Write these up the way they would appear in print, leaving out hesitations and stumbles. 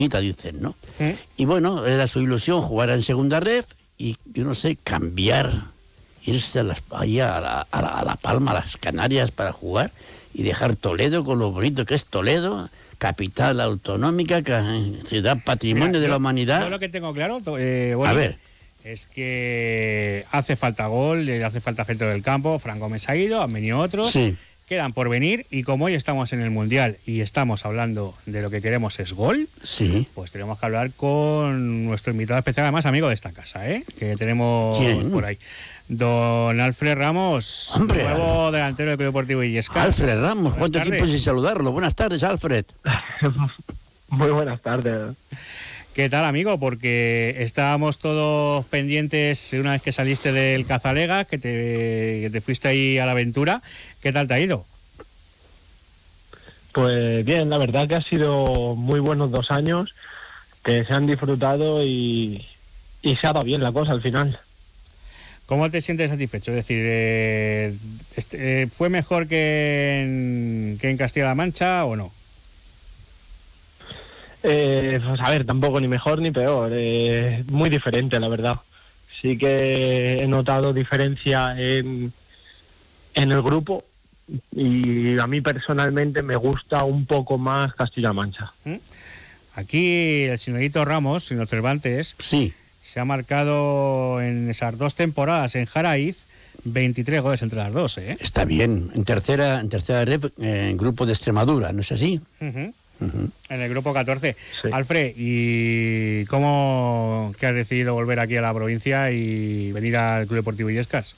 dicen, ¿no? Y bueno, era su ilusión jugar en segunda ref y, yo no sé, cambiar, irse a La Palma, a las Canarias para jugar y dejar Toledo con lo bonito que es Toledo, capital autonómica, ciudad patrimonio de la humanidad. Yo lo que tengo claro, a ver, es que hace falta gol, hace falta gente del campo. Fran Gómez ha ido, han venido otros, sí, quedan por venir, y como hoy estamos en el Mundial y estamos hablando de lo que queremos es gol, sí, pues tenemos que hablar con nuestro invitado especial, además amigo de esta casa, que tenemos por ahí. Don Alfred Ramos, hombre, nuevo delantero del Club Deportivo Illescas. Alfred Ramos, ¿cuánto tiempo sin saludarlo? Buenas tardes, Alfred. Muy buenas tardes. ¿Qué tal, amigo? Porque estábamos todos pendientes una vez que saliste del Cazalega, que te fuiste ahí a la aventura. ¿Qué tal te ha ido? Pues bien, la verdad que ha sido muy buenos 2 años, que se han disfrutado y se ha dado bien la cosa al final. ¿Cómo te sientes satisfecho? Es decir, ¿fue mejor que en Castilla-La Mancha o no? Pues a ver, tampoco ni mejor ni peor, muy diferente la verdad. Sí que he notado diferencia en el grupo y a mí personalmente me gusta un poco más Castilla-La Mancha. Aquí el señorito Ramos, señor Cervantes, sí, se ha marcado en esas 2 temporadas en Jaraiz 23 goles entre las dos, ¿eh? Está bien, en tercera ref, en grupo de Extremadura, ¿no es así? En el grupo 14. Sí. Alfred, ¿y cómo que has decidido volver aquí a la provincia y venir al Club Deportivo Illescas?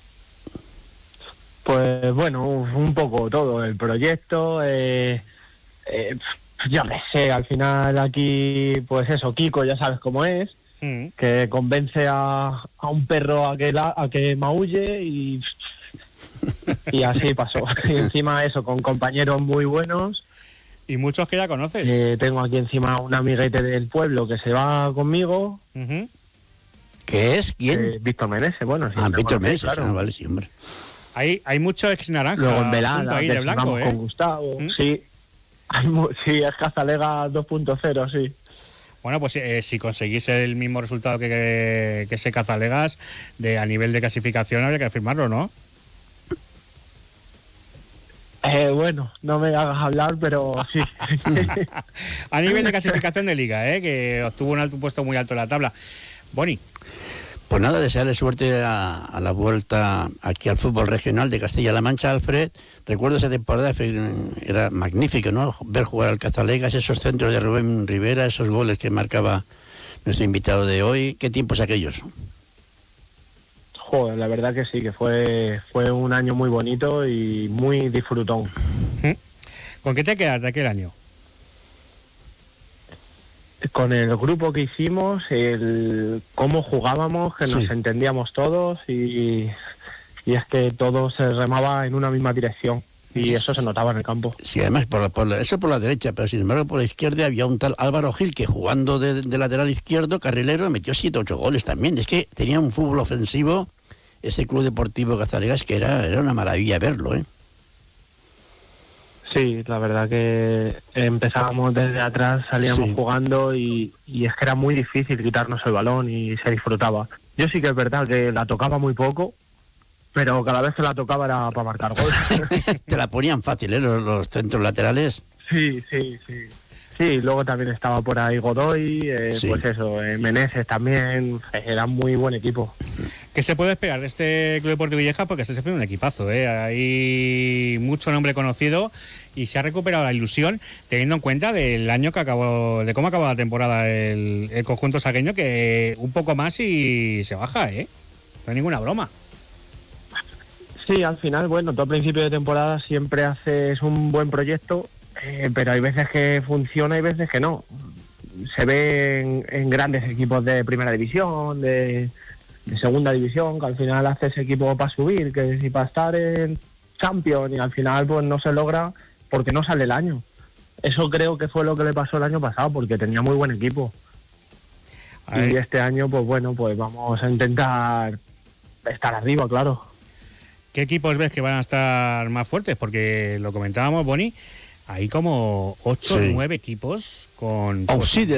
Pues bueno, un poco todo, el proyecto, yo qué sé, al final aquí, pues eso, Kiko ya sabes cómo es, que convence a un perro a que maulle y así pasó. Y encima eso, con compañeros muy buenos. Y muchos que ya conoces. Tengo aquí encima un amiguete del pueblo que se va conmigo. ¿Qué es? ¿Quién? Víctor Meneses, bueno. Sí, Víctor Meneses, claro. vale, sí, hombre. Hay mucho ex naranja. Luego en Velada, ahí de blanco, con Gustavo, sí. Sí, es Cazalega 2.0, sí. Bueno, pues si conseguís el mismo resultado que ese Cazalegas, a nivel de clasificación habría que firmarlo, ¿no? Bueno, no me hagas hablar, pero sí. A nivel de clasificación de liga, que obtuvo un puesto muy alto en la tabla. Boni. Pues nada, desearle suerte a la vuelta aquí al fútbol regional de Castilla-La Mancha, Alfred. Recuerdo esa temporada, era magnífico, ¿no? Ver jugar al Cazalegas, esos centros de Rubén Rivera, esos goles que marcaba nuestro invitado de hoy. ¿Qué tiempos aquellos? Joder, la verdad que sí, que fue un año muy bonito y muy disfrutón. ¿Con qué te quedas de aquel año? Con el grupo que hicimos, cómo jugábamos, que nos entendíamos todos y es que todo se remaba en una misma dirección y eso se notaba en el campo. Sí, además eso por la derecha, pero sin embargo por la izquierda había un tal Álvaro Gil que jugando de lateral izquierdo, carrilero, metió 7 o 8 goles también. Es que tenía un fútbol ofensivo ese Club Deportivo Cazalegas que era una maravilla verlo, ¿eh? Sí, la verdad que empezábamos desde atrás, salíamos jugando y es que era muy difícil quitarnos el balón y se disfrutaba. Yo sí que es verdad que la tocaba muy poco, pero cada vez que la tocaba era para marcar gol. Te la ponían fácil, ¿eh? Los centros laterales. Sí. Sí, luego también estaba por ahí Godoy, pues eso, Meneses también, era muy buen equipo. ¿Qué se puede esperar de este Club Deportivo Illescas? Porque se fue un equipazo, hay mucho nombre conocido y se ha recuperado la ilusión teniendo en cuenta del año que acabó, de cómo acabó la temporada el conjunto sagueño, que un poco más y se baja, no hay ninguna broma. Sí, al final, bueno, todo principio de temporada siempre haces un buen proyecto, pero hay veces que funciona y veces que no. Se ve en grandes equipos de primera división, de segunda división, que al final haces equipo para subir, que si para estar en Champions, y al final pues no se logra porque no sale el año. Eso creo que fue lo que le pasó el año pasado, porque tenía muy buen equipo. Y este año, pues bueno, pues vamos a intentar estar arriba, claro. ¿Qué equipos ves que van a estar más fuertes? Porque lo comentábamos, Boni, hay como 8 o Sí. 9 equipos con... Oh, sí,